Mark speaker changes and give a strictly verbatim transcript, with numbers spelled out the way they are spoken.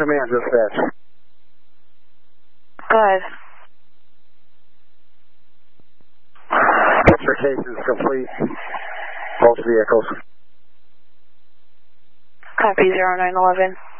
Speaker 1: command, dispatch.
Speaker 2: Go ahead.
Speaker 1: Certification is complete. Both vehicles.
Speaker 2: Copy zero nine eleven.